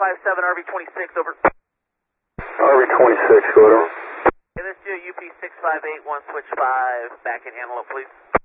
557 RV26, over. RV26, go ahead. Hey, this is UP 6581, switch 5, back in Antelope, please.